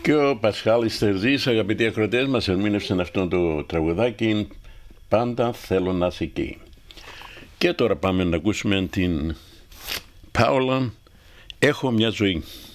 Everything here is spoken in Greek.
Και ο Πασχάλης Τερζής, αγαπητοί ακροατές, μας ερμήνευσαν αυτό το τραγουδάκι «Πάντα θέλω να είσαι εκεί». Και τώρα πάμε να ακούσουμε την Πάολα «Έχω μια ζωή».